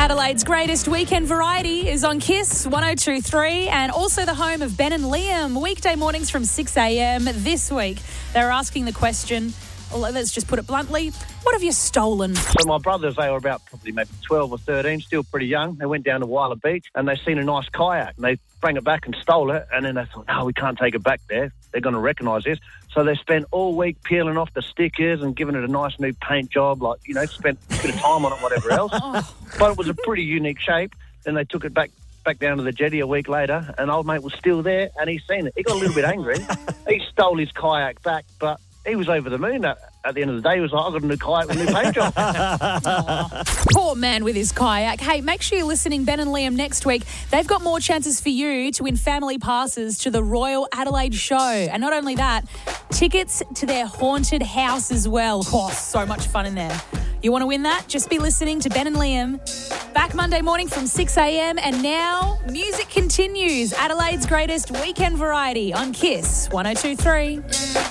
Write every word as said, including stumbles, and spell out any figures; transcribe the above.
Adelaide's greatest weekend variety is on Kiss one oh two point three and also the home of Ben and Liam. Weekday mornings from six a.m. This week, they're asking the question, well, let's just put it bluntly, what have you stolen? So my brothers, they were about probably maybe twelve or thirteen, still pretty young. They went down to Wyler Beach and they seen a nice kayak. And they sprang it back and stole it. And then they thought, no, we can't take it back there. They're going to recognise this. So they spent all week peeling off the stickers and giving it a nice new paint job, like, you know, spent a bit of time on it, whatever else. But it was a pretty unique shape. Then they took it back back down to the jetty a week later, and old mate was still there, and he's seen it. He got a little bit angry. He stole his kayak back, but he was over the moon. At, at the end of the day, he was like, I've got a new kayak with a new paint job. Poor man with his kayak. Hey, make sure you're listening, Ben and Liam, next week. They've got more chances for you to win family passes to the Royal Adelaide Show. And not only that, tickets to their haunted house as well. Oh, so much fun in there. You want to win that? Just be listening to Ben and Liam. Back Monday morning from six a.m. And now, music continues. Adelaide's greatest weekend variety on Kiss one oh two point three.